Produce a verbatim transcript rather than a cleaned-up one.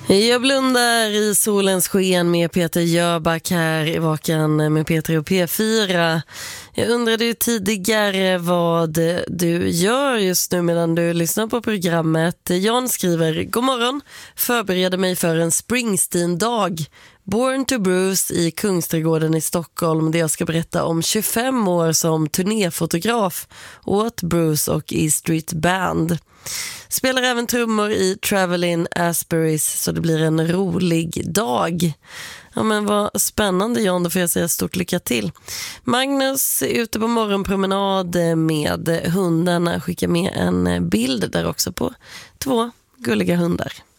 Jag blundar i solens sken med Peter Jöback här i Vakan med Peter och P fyra. Jag undrade ju tidigare vad du gör just nu medan du lyssnar på programmet. Jan skriver: God morgon, förbereder mig för en Springsteen-dag. Born to Bruce i Kungsträdgården i Stockholm, där jag ska berätta om tjugofem år som turnéfotograf åt Bruce och E Street Band. Spelar även trummor i Travelin' Asburies, så det blir en rolig dag. Ja, men vad spännande, Jan, då får jag säga stort lycka till. Magnus är ute på morgonpromenad med hundarna. Skickar med en bild där också på två gulliga hundar.